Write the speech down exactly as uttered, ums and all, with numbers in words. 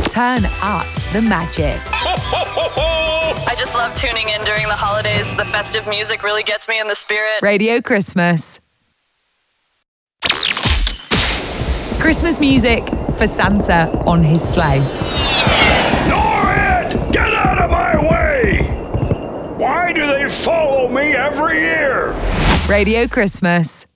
Turn up the magic. I just love tuning in during the holidays. The festive music really gets me in the spirit. Radio Christmas. Christmas music for Santa on his sleigh. Norrid! Get out of my way! Why do they follow me every year? Radio Christmas.